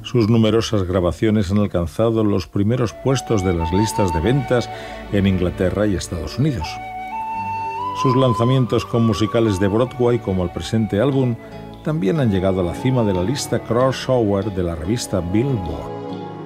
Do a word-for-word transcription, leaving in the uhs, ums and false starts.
Sus numerosas grabaciones han alcanzado los primeros puestos de las listas de ventas en Inglaterra y Estados Unidos. Sus lanzamientos con musicales de Broadway, como el presente álbum, también han llegado a la cima de la lista crossover de la revista Billboard.